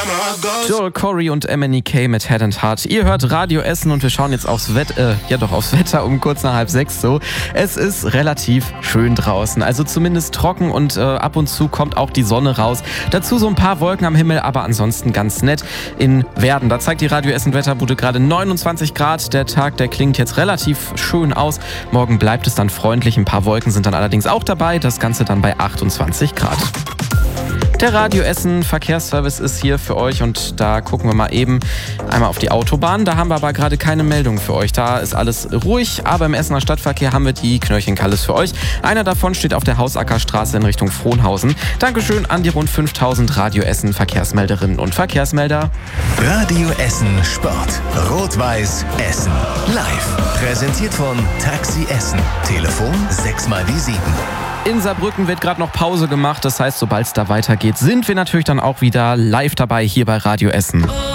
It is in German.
Joel Corey und MNEK mit Head and Heart. Ihr hört Radio Essen und wir schauen jetzt aufs Wetter um kurz nach 5:30 so. Es ist relativ schön draußen, also zumindest trocken und ab und zu kommt auch die Sonne raus. Dazu so ein paar Wolken am Himmel, aber ansonsten ganz nett. In Werden, da zeigt die Radio Essen Wetterbude gerade 29 Grad. Der Tag, der klingt jetzt relativ schön aus. Morgen bleibt es dann freundlich. Ein paar Wolken sind dann allerdings auch dabei. Das Ganze dann bei 28 Grad. Der Radio Essen Verkehrsservice ist hier für euch und da gucken wir mal eben einmal auf die Autobahn. Da haben wir aber gerade keine Meldung für euch. Da ist alles ruhig, aber im Essener Stadtverkehr haben wir die Knöllchenkalles für euch. Einer davon steht auf der Hausackerstraße in Richtung Frohnhausen. Dankeschön an die rund 5000 Radio Essen Verkehrsmelderinnen und Verkehrsmelder. Radio Essen Sport. Rot-Weiß Essen. Live. Präsentiert von Taxi Essen. Telefon 6x7. In Saarbrücken wird gerade noch Pause gemacht. Das heißt, sobald es da weitergeht, sind wir natürlich dann auch wieder live dabei hier bei Radio Essen.